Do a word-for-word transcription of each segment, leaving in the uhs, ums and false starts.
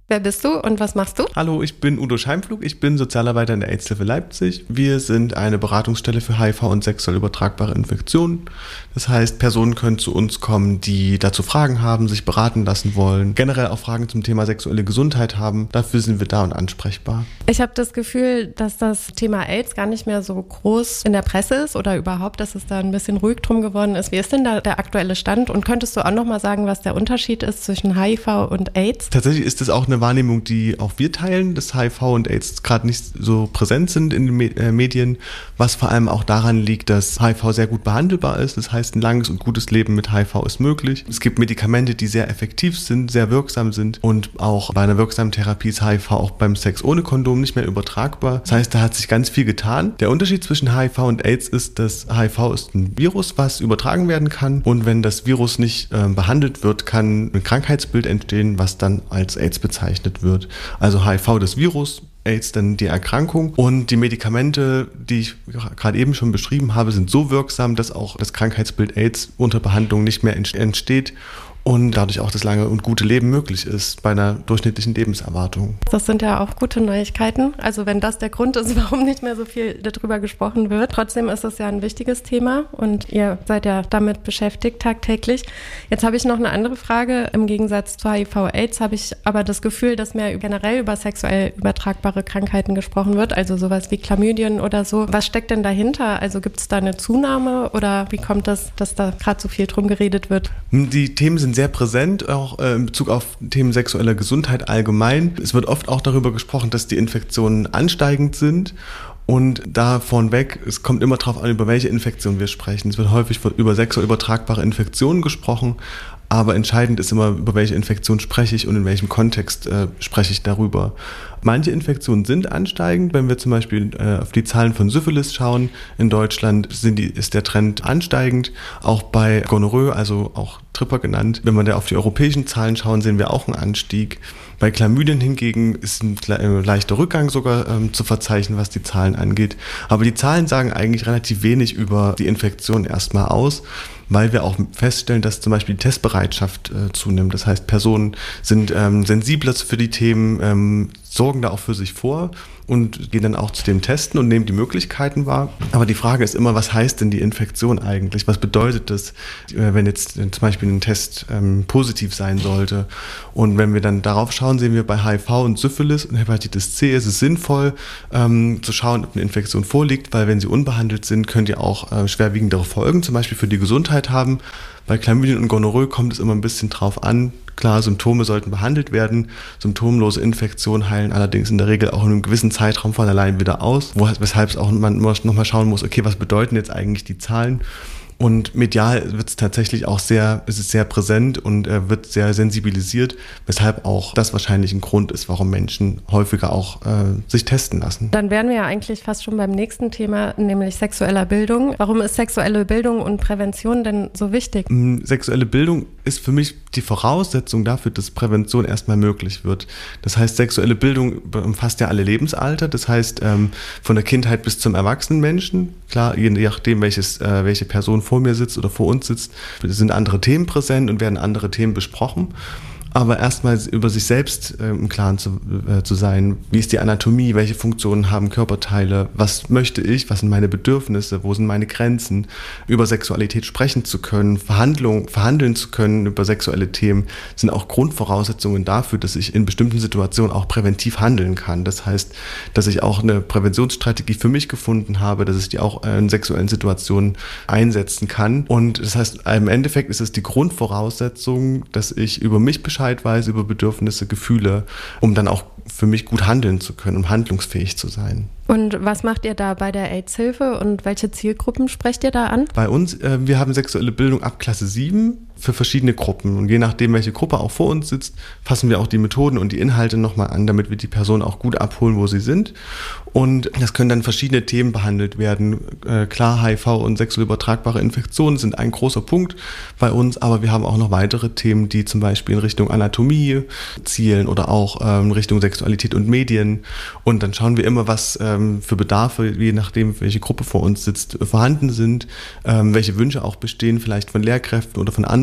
Wer bist du und was machst du? Hallo, ich bin Udo Scheimflug, ich bin Sozialarbeiter in der AIDS-Hilfe Leipzig. Wir sind eine Beratungsstelle für H I V und sexuell übertragbare Infektionen. Das heißt, Personen können zu uns kommen, die dazu Fragen haben, sich beraten lassen wollen, generell auch Fragen zum Thema sexuelle Gesundheit haben. Dafür sind wir da und ansprechbar. Ich habe das Gefühl, dass das Thema AIDS gar nicht mehr so groß in der Presse ist oder überhaupt, dass es da ein bisschen ruhig drum geworden ist. Wie ist denn da der aktuelle Stand? Und könntest du auch noch mal sagen, was der Unterschied ist zwischen H I V und AIDS? Tatsächlich ist das auch eine Wahrnehmung, die auch wir teilen, dass H I V und AIDS gerade nicht so präsent sind in den Medien, was vor allem auch daran liegt, dass H I V sehr gut behandelbar ist. Das heißt, ein langes und gutes Leben mit H I V ist möglich. Es gibt Medikamente, die sehr effektiv sind, sehr wirksam sind und auch bei einer wirksamen Therapie ist H I V auch beim Sex ohne Kondom nicht mehr übertragbar. Das heißt, da hat sich ganz viel getan. Der Unterschied zwischen H I V und AIDS ist, dass H I V ist ein Virus, was übertragen werden kann und wenn das Virus nicht äh, behandelt wird, kann ein Krankheitsbild entstehen, was dann als AIDS bezeichnet wird. Wird. Also H I V das Virus, AIDS dann die Erkrankung und die Medikamente, die ich gerade eben schon beschrieben habe, sind so wirksam, dass auch das Krankheitsbild AIDS unter Behandlung nicht mehr entsteht und dadurch auch das lange und gute Leben möglich ist bei einer durchschnittlichen Lebenserwartung. Das sind ja auch gute Neuigkeiten. Also wenn das der Grund ist, warum nicht mehr so viel darüber gesprochen wird. Trotzdem ist es ja ein wichtiges Thema und ihr seid ja damit beschäftigt tagtäglich. Jetzt habe ich noch eine andere Frage. Im Gegensatz zu H I V-Aids habe ich aber das Gefühl, dass mehr generell über sexuell übertragbare Krankheiten gesprochen wird, also sowas wie Chlamydien oder so. Was steckt denn dahinter? Also gibt es da eine Zunahme oder wie kommt das, dass da gerade so viel drum geredet wird? Die Themen sind sehr präsent, auch äh, in Bezug auf Themen sexueller Gesundheit allgemein. Es wird oft auch darüber gesprochen, dass die Infektionen ansteigend sind. Und da vornweg, es kommt immer darauf an, über welche Infektion wir sprechen. Es wird häufig über sexuell übertragbare Infektionen gesprochen, aber entscheidend ist immer, über welche Infektion spreche ich und in welchem Kontext äh, spreche ich darüber. Manche Infektionen sind ansteigend. Wenn wir zum Beispiel äh, auf die Zahlen von Syphilis schauen, in Deutschland sind die, ist der Trend ansteigend. Auch bei Gonorrhoe, also auch Tripper genannt. Wenn wir da auf die europäischen Zahlen schauen, sehen wir auch einen Anstieg. Bei Chlamydien hingegen ist ein äh, leichter Rückgang sogar ähm, zu verzeichnen, was die Zahlen angeht. Aber die Zahlen sagen eigentlich relativ wenig über die Infektion erstmal aus, weil wir auch feststellen, dass zum Beispiel die Testbereitschaft äh, zunimmt. Das heißt, Personen sind ähm, sensibler für die Themen, ähm, sorgen da auch für sich vor und gehen dann auch zu dem Testen und nehmen die Möglichkeiten wahr. Aber die Frage ist immer, was heißt denn die Infektion eigentlich? Was bedeutet das, wenn jetzt zum Beispiel ein Test ähm, positiv sein sollte? Und wenn wir dann darauf schauen, sehen wir bei H I V und Syphilis und Hepatitis C ist es sinnvoll, ähm, zu schauen, ob eine Infektion vorliegt, weil wenn sie unbehandelt sind, können die auch äh, schwerwiegendere Folgen, zum Beispiel für die Gesundheit haben. Bei Chlamydien und Gonorrhoe kommt es immer ein bisschen drauf an. Klar, Symptome sollten behandelt werden. Symptomlose Infektionen heilen allerdings in der Regel auch in einem gewissen Zeitraum von allein wieder aus, wo, weshalb es auch man nochmal schauen muss, okay, was bedeuten jetzt eigentlich die Zahlen? Und medial wird es tatsächlich auch sehr, es ist sehr präsent und äh, wird sehr sensibilisiert, weshalb auch das wahrscheinlich ein Grund ist, warum Menschen häufiger auch äh, sich testen lassen. Dann wären wir ja eigentlich fast schon beim nächsten Thema, nämlich sexueller Bildung. Warum ist sexuelle Bildung und Prävention denn so wichtig? Sexuelle Bildung ist für mich die Voraussetzung dafür, dass Prävention erstmal möglich wird. Das heißt, sexuelle Bildung umfasst ja alle Lebensalter, das heißt ähm, von der Kindheit bis zum erwachsenen Menschen. Klar, je nachdem, welches, äh, welche Person vor mir sitzt oder vor uns sitzt, sind andere Themen präsent und werden andere Themen besprochen. Aber erstmal über sich selbst äh, im Klaren zu, äh, zu sein. Wie ist die Anatomie? Welche Funktionen haben Körperteile? Was möchte ich? Was sind meine Bedürfnisse? Wo sind meine Grenzen? Über Sexualität sprechen zu können, Verhandlung, verhandeln zu können über sexuelle Themen, sind auch Grundvoraussetzungen dafür, dass ich in bestimmten Situationen auch präventiv handeln kann. Das heißt, dass ich auch eine Präventionsstrategie für mich gefunden habe, dass ich die auch in sexuellen Situationen einsetzen kann. Und das heißt, im Endeffekt ist es die Grundvoraussetzung, dass ich über mich Bescheid weiß, über Bedürfnisse, Gefühle, um dann auch für mich gut handeln zu können, um handlungsfähig zu sein. Und was macht ihr da bei der AIDS-Hilfe und welche Zielgruppen sprecht ihr da an? Bei uns, äh, wir haben sexuelle Bildung ab Klasse sieben für verschiedene Gruppen. Und je nachdem, welche Gruppe auch vor uns sitzt, fassen wir auch die Methoden und die Inhalte nochmal an, damit wir die Person auch gut abholen, wo sie sind. Und das können dann verschiedene Themen behandelt werden. Äh, klar, H I V und sexuell übertragbare Infektionen sind ein großer Punkt bei uns, aber wir haben auch noch weitere Themen, die zum Beispiel in Richtung Anatomie zielen oder auch ähm, in Richtung Sexualität und Medien. Und dann schauen wir immer, was ähm, für Bedarfe, je nachdem, welche Gruppe vor uns sitzt, vorhanden sind, ähm, welche Wünsche auch bestehen, vielleicht von Lehrkräften oder von anderen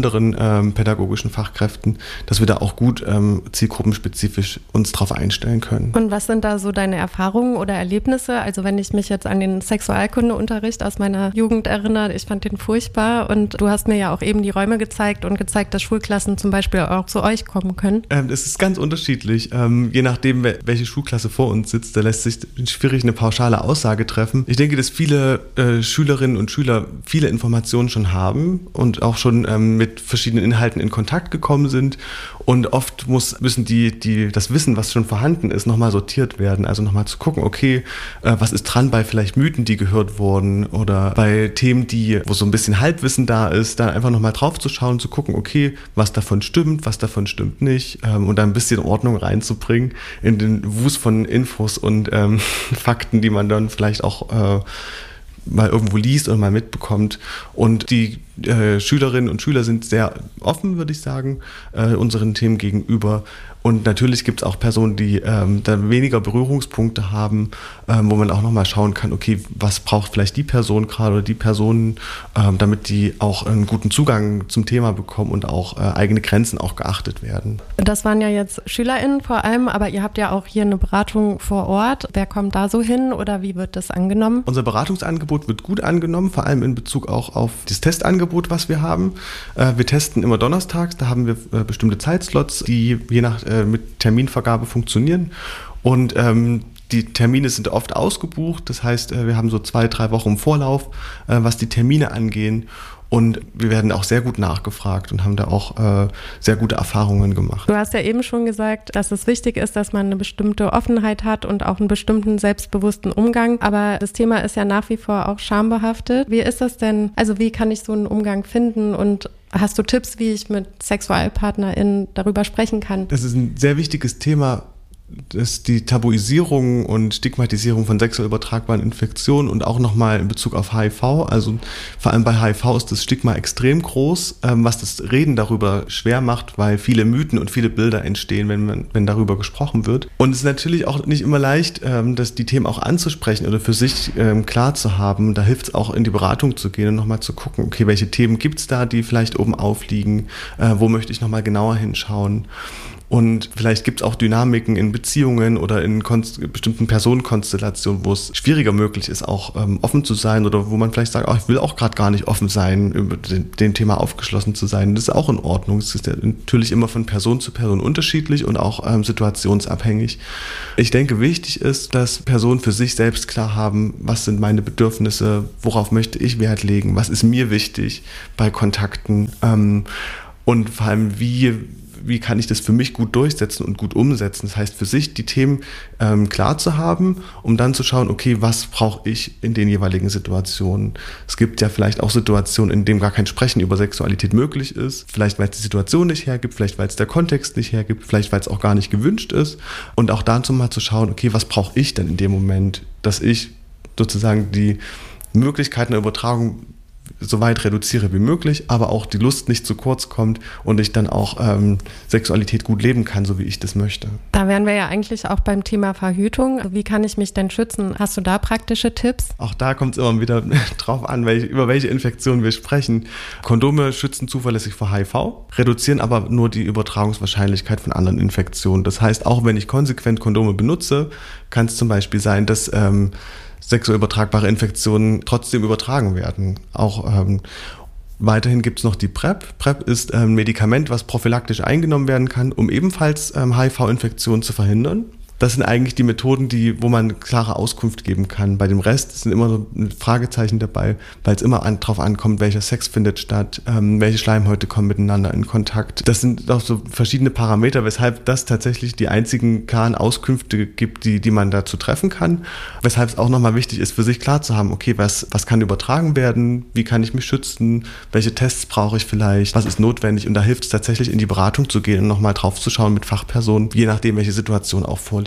anderen ähm, pädagogischen Fachkräften, dass wir da auch gut ähm, zielgruppenspezifisch uns drauf einstellen können. Und was sind da so deine Erfahrungen oder Erlebnisse? Also wenn ich mich jetzt an den Sexualkundeunterricht aus meiner Jugend erinnere, ich fand den furchtbar und du hast mir ja auch eben die Räume gezeigt und gezeigt, dass Schulklassen zum Beispiel auch zu euch kommen können. Ähm, es ist ganz unterschiedlich. Ähm, je nachdem, welche Schulklasse vor uns sitzt, da lässt sich schwierig eine pauschale Aussage treffen. Ich denke, dass viele äh, Schülerinnen und Schüler viele Informationen schon haben und auch schon ähm, mit verschiedenen Inhalten in Kontakt gekommen sind. Und oft muss, müssen die, die, das Wissen, was schon vorhanden ist, nochmal sortiert werden. Also nochmal zu gucken, okay, äh, was ist dran bei vielleicht Mythen, die gehört wurden oder bei Themen, die, wo so ein bisschen Halbwissen da ist, dann einfach nochmal drauf zu schauen, zu gucken, okay, was davon stimmt, was davon stimmt nicht ähm, und da ein bisschen Ordnung reinzubringen in den Wust von Infos und ähm, Fakten, die man dann vielleicht auch äh, mal irgendwo liest oder mal mitbekommt. Und die äh, Schülerinnen und Schüler sind sehr offen, würde ich sagen, äh, unseren Themen gegenüber. Und natürlich gibt es auch Personen, die ähm, da weniger Berührungspunkte haben, ähm, wo man auch nochmal schauen kann, okay, was braucht vielleicht die Person gerade oder die Personen, ähm, damit die auch einen guten Zugang zum Thema bekommen und auch äh, eigene Grenzen auch geachtet werden. Das waren ja jetzt SchülerInnen vor allem, aber ihr habt ja auch hier eine Beratung vor Ort. Wer kommt da so hin oder wie wird das angenommen? Unser Beratungsangebot wird gut angenommen, vor allem in Bezug auch auf das Testangebot, was wir haben. Äh, wir testen immer donnerstags, da haben wir äh, bestimmte Zeitslots, die je nach mit Terminvergabe funktionieren und ähm, die Termine sind oft ausgebucht, das heißt, äh, wir haben so zwei, drei Wochen im Vorlauf, äh, was die Termine angehen und wir werden auch sehr gut nachgefragt und haben da auch äh, sehr gute Erfahrungen gemacht. Du hast ja eben schon gesagt, dass es wichtig ist, dass man eine bestimmte Offenheit hat und auch einen bestimmten selbstbewussten Umgang, aber das Thema ist ja nach wie vor auch schambehaftet. Wie ist das denn, also wie kann ich so einen Umgang finden und hast du Tipps, wie ich mit SexualpartnerInnen darüber sprechen kann? Das ist ein sehr wichtiges Thema, dass die Tabuisierung und Stigmatisierung von sexuell übertragbaren Infektionen und auch nochmal in Bezug auf H I V, also vor allem bei H I V ist das Stigma extrem groß, was das Reden darüber schwer macht, weil viele Mythen und viele Bilder entstehen, wenn man, wenn darüber gesprochen wird. Und es ist natürlich auch nicht immer leicht, dass die Themen auch anzusprechen oder für sich klar zu haben. Da hilft es auch, in die Beratung zu gehen und nochmal zu gucken, okay, welche Themen gibt es da, die vielleicht oben aufliegen, wo möchte ich nochmal genauer hinschauen. Und vielleicht gibt es auch Dynamiken in Beziehungen oder in konst- bestimmten Personenkonstellationen, wo es schwieriger möglich ist, auch ähm, offen zu sein oder wo man vielleicht sagt, oh, ich will auch gerade gar nicht offen sein, über den, dem Thema aufgeschlossen zu sein. Das ist auch in Ordnung. Es ist ja natürlich immer von Person zu Person unterschiedlich und auch ähm, situationsabhängig. Ich denke, wichtig ist, dass Personen für sich selbst klar haben, was sind meine Bedürfnisse, worauf möchte ich Wert legen, was ist mir wichtig bei Kontakten ähm, und vor allem, wie wie kann ich das für mich gut durchsetzen und gut umsetzen. Das heißt, für sich die Themen ähm, klar zu haben, um dann zu schauen, okay, was brauche ich in den jeweiligen Situationen. Es gibt ja vielleicht auch Situationen, in denen gar kein Sprechen über Sexualität möglich ist. Vielleicht, weil es die Situation nicht hergibt, vielleicht, weil es der Kontext nicht hergibt, vielleicht, weil es auch gar nicht gewünscht ist. Und auch dazu mal zu schauen, okay, was brauche ich denn in dem Moment, dass ich sozusagen die Möglichkeiten der Übertragung so weit reduziere wie möglich, aber auch die Lust nicht zu kurz kommt und ich dann auch ähm, Sexualität gut leben kann, so wie ich das möchte. Da wären wir ja eigentlich auch beim Thema Verhütung. Wie kann ich mich denn schützen? Hast du da praktische Tipps? Auch da kommt es immer wieder drauf an, welche, über welche Infektionen wir sprechen. Kondome schützen zuverlässig vor H I V, reduzieren aber nur die Übertragungswahrscheinlichkeit von anderen Infektionen. Das heißt, auch wenn ich konsequent Kondome benutze, kann es zum Beispiel sein, dass ähm, sexuell übertragbare Infektionen trotzdem übertragen werden. Auch ähm, weiterhin gibt es noch die PrEP. PrEP ist ein Medikament, was prophylaktisch eingenommen werden kann, um ebenfalls ähm, H I V-Infektionen zu verhindern. Das sind eigentlich die Methoden, die, wo man klare Auskunft geben kann. Bei dem Rest sind immer so Fragezeichen dabei, weil es immer an, drauf ankommt, welcher Sex findet statt, ähm, welche Schleimhäute kommen miteinander in Kontakt. Das sind auch so verschiedene Parameter, weshalb das tatsächlich die einzigen klaren Auskünfte gibt, die, die man dazu treffen kann. Weshalb es auch nochmal wichtig ist, für sich klar zu haben, okay, was, was kann übertragen werden, wie kann ich mich schützen, welche Tests brauche ich vielleicht, was ist notwendig. Und da hilft es tatsächlich, in die Beratung zu gehen und nochmal drauf zu schauen mit Fachpersonen, je nachdem, welche Situation auch vorliegt.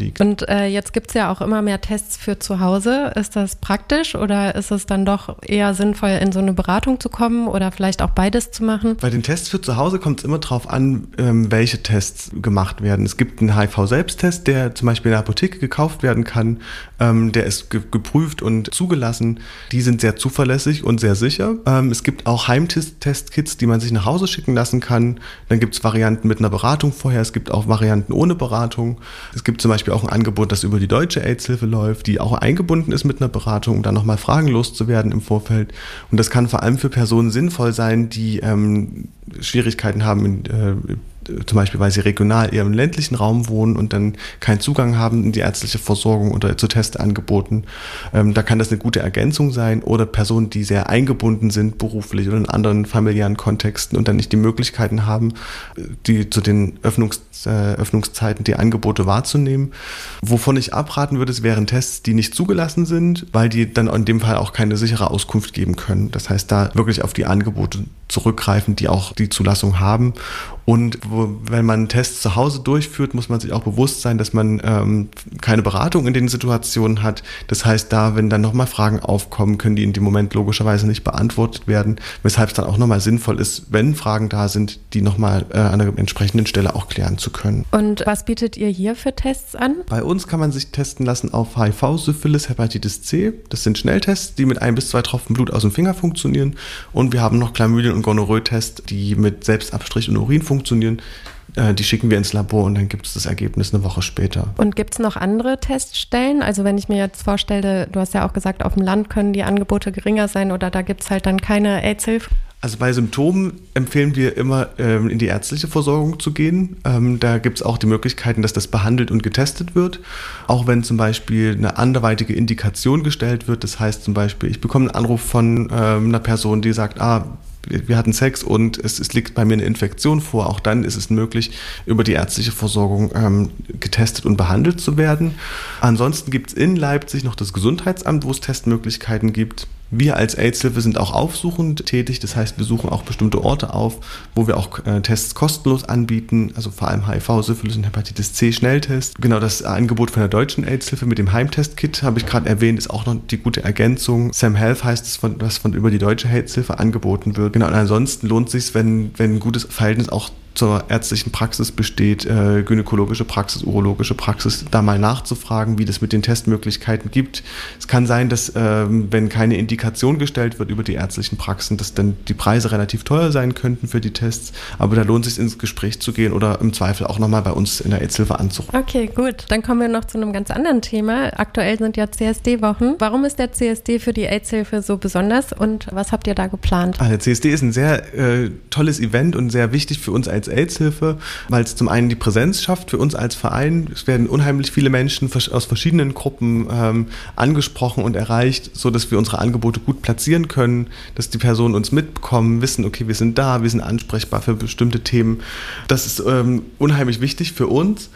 liegt. Und äh, jetzt gibt es ja auch immer mehr Tests für zu Hause. Ist das praktisch oder ist es dann doch eher sinnvoll, in so eine Beratung zu kommen oder vielleicht auch beides zu machen? Bei den Tests für zu Hause kommt es immer darauf an, ähm, welche Tests gemacht werden. Es gibt einen H I V-Selbsttest, der zum Beispiel in der Apotheke gekauft werden kann. Ähm, der ist ge- geprüft und zugelassen. Die sind sehr zuverlässig und sehr sicher. Ähm, es gibt auch Heimtest-Kits, die man sich nach Hause schicken lassen kann. Dann gibt es Varianten mit einer Beratung vorher. Es gibt auch Varianten ohne Beratung. Es gibt zum Beispiel auch ein Angebot, das über die Deutsche AIDS-Hilfe läuft, die auch eingebunden ist mit einer Beratung, um dann nochmal fragenlos zu werden im Vorfeld. Und das kann vor allem für Personen sinnvoll sein, die ähm, Schwierigkeiten haben, in, äh, zum Beispiel, weil sie regional eher im ländlichen Raum wohnen und dann keinen Zugang haben in die ärztliche Versorgung oder zu Testangeboten. Ähm, da kann das eine gute Ergänzung sein. Oder Personen, die sehr eingebunden sind beruflich oder in anderen familiären Kontexten und dann nicht die Möglichkeiten haben, die zu den Öffnungs, äh, Öffnungszeiten die Angebote wahrzunehmen. Wovon ich abraten würde, es wären Tests, die nicht zugelassen sind, weil die dann in dem Fall auch keine sichere Auskunft geben können. Das heißt, da wirklich auf die Angebote zurückgreifen, die auch die Zulassung haben. Und wo, wenn man Tests zu Hause durchführt, muss man sich auch bewusst sein, dass man ähm, keine Beratung in den Situationen hat. Das heißt, da, wenn dann nochmal Fragen aufkommen, können die in dem Moment logischerweise nicht beantwortet werden, weshalb es dann auch nochmal sinnvoll ist, wenn Fragen da sind, die nochmal äh, an einer entsprechenden Stelle auch klären zu können. Und was bietet ihr hier für Tests an? Bei uns kann man sich testen lassen auf H I V, Syphilis, Hepatitis C. Das sind Schnelltests, die mit ein bis zwei Tropfen Blut aus dem Finger funktionieren. Und wir haben noch Chlamydien- und Gonorrhoe-Tests, die mit Selbstabstrich und Urin funktionieren. funktionieren, die schicken wir ins Labor und dann gibt es das Ergebnis eine Woche später. Und gibt es noch andere Teststellen? Also wenn ich mir jetzt vorstelle, du hast ja auch gesagt, auf dem Land können die Angebote geringer sein oder da gibt es halt dann keine AIDS-Hilfe? Also bei Symptomen empfehlen wir immer, ähm, in die ärztliche Versorgung zu gehen. Ähm, da gibt es auch die Möglichkeiten, dass das behandelt und getestet wird. Auch wenn zum Beispiel eine anderweitige Indikation gestellt wird. Das heißt zum Beispiel, ich bekomme einen Anruf von ähm, einer Person, die sagt, ah, wir hatten Sex und es, es liegt bei mir eine Infektion vor. Auch dann ist es möglich, über die ärztliche Versorgung ähm, getestet und behandelt zu werden. Ansonsten gibt es in Leipzig noch das Gesundheitsamt, wo es Testmöglichkeiten gibt. Wir als AIDS-Hilfe sind auch aufsuchend tätig, das heißt, wir suchen auch bestimmte Orte auf, wo wir auch äh, Tests kostenlos anbieten, also vor allem H I V, Syphilis und Hepatitis C Schnelltest. Genau, das Angebot von der Deutschen AIDS-Hilfe mit dem Heimtest-Kit, habe ich gerade erwähnt, ist auch noch die gute Ergänzung. Sam Health heißt es, von, was von über die Deutsche AIDS-Hilfe angeboten wird. Genau, und ansonsten lohnt es sich, wenn, wenn ein gutes Verhältnis auch zur ärztlichen Praxis besteht, äh, gynäkologische Praxis, urologische Praxis, da mal nachzufragen, wie das mit den Testmöglichkeiten gibt. Es kann sein, dass ähm, wenn keine Indikation gestellt wird über die ärztlichen Praxen, dass dann die Preise relativ teuer sein könnten für die Tests, aber da lohnt es sich ins Gespräch zu gehen oder im Zweifel auch nochmal bei uns in der AIDS-Hilfe anzurufen. Okay, gut. Dann kommen wir noch zu einem ganz anderen Thema. Aktuell sind ja C S D-Wochen. Warum ist der C S D für die AIDS-Hilfe so besonders und was habt ihr da geplant? Ah, der C S D ist ein sehr äh, tolles Event und sehr wichtig für uns als AIDS-Hilfe, weil es zum einen die Präsenz schafft für uns als Verein. Es werden unheimlich viele Menschen aus verschiedenen Gruppen ähm, angesprochen und erreicht, sodass wir unsere Angebote gut platzieren können, dass die Personen uns mitbekommen, wissen, okay, wir sind da, wir sind ansprechbar für bestimmte Themen. Das ist ähm, unheimlich wichtig für uns.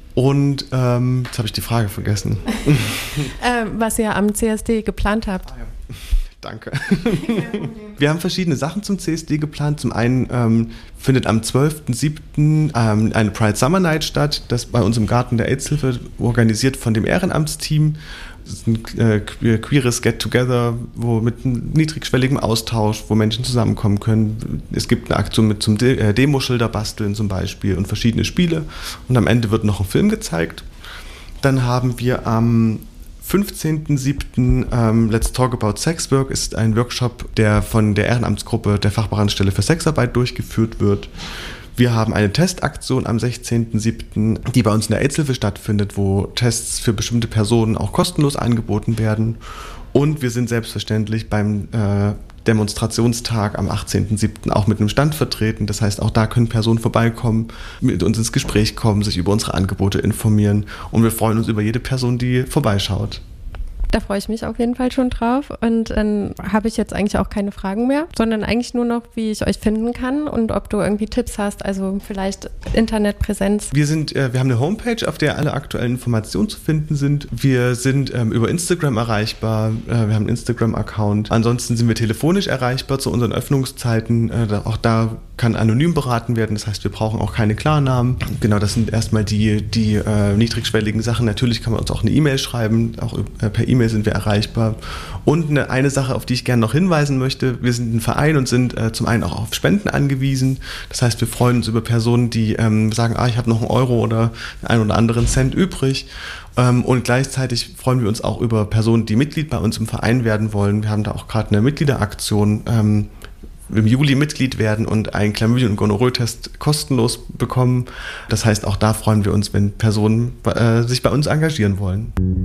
Und ähm, jetzt habe ich die Frage vergessen. äh, was ihr am C S D geplant habt. Ah, ja. Danke. Wir haben verschiedene Sachen zum C S D geplant. Zum einen ähm, findet am zwölften siebten ähm, eine Pride Summer Night statt, das bei uns im Garten der AIDS-Hilfe organisiert von dem Ehrenamtsteam. Das ist ein äh, queeres Get-Together, wo mit niedrigschwelligem Austausch, wo Menschen zusammenkommen können. Es gibt eine Aktion mit zum De- äh, Demoschilder basteln zum Beispiel und verschiedene Spiele. Und am Ende wird noch ein Film gezeigt. Dann haben wir am fünfzehnten siebten ähm, Let's Talk About Sex Work ist ein Workshop, der von der Ehrenamtsgruppe der Fachberatungsstelle für Sexarbeit durchgeführt wird. Wir haben eine Testaktion am sechzehnten siebten, die bei uns in der AIDS-Hilfe stattfindet, wo Tests für bestimmte Personen auch kostenlos angeboten werden. Und wir sind selbstverständlich beim äh, Demonstrationstag am achtzehnten siebten auch mit einem Stand vertreten. Das heißt, auch da können Personen vorbeikommen, mit uns ins Gespräch kommen, sich über unsere Angebote informieren. Und wir freuen uns über jede Person, die vorbeischaut. Da freue ich mich auf jeden Fall schon drauf. Und dann habe ich jetzt eigentlich auch keine Fragen mehr, sondern eigentlich nur noch, wie ich euch finden kann und ob du irgendwie Tipps hast, also vielleicht Internetpräsenz. Wir sind, äh, wir haben eine Homepage, auf der alle aktuellen Informationen zu finden sind. Wir sind ähm, über Instagram erreichbar. Äh, wir haben einen Instagram-Account. Ansonsten sind wir telefonisch erreichbar zu unseren Öffnungszeiten. Äh, da, auch da kann anonym beraten werden. Das heißt, wir brauchen auch keine Klarnamen. Genau, das sind erstmal die, die äh, niedrigschwelligen Sachen. Natürlich kann man uns auch eine E-Mail schreiben. Auch äh, per E-Mail sind wir erreichbar. Und eine, eine Sache, auf die ich gerne noch hinweisen möchte. Wir sind ein Verein und sind äh, zum einen auch auf Spenden angewiesen. Das heißt, wir freuen uns über Personen, die ähm, sagen, ah, ich habe noch einen Euro oder einen oder anderen Cent übrig. Ähm, und gleichzeitig freuen wir uns auch über Personen, die Mitglied bei uns im Verein werden wollen. Wir haben da auch gerade eine Mitgliederaktion, ähm, im Juli Mitglied werden und einen Chlamydien- und Gonorrhoe-Test kostenlos bekommen. Das heißt, auch da freuen wir uns, wenn Personen äh, sich bei uns engagieren wollen.